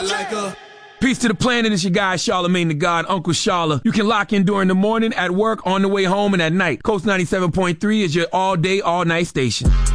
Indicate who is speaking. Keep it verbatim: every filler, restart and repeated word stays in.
Speaker 1: like a...
Speaker 2: Peace to the planet, it's your guy Charlemagne the God, Uncle Charla. You can lock in during the morning, at work, on the way home, and at night. Coast ninety-seven point three is your all-day, all-night station.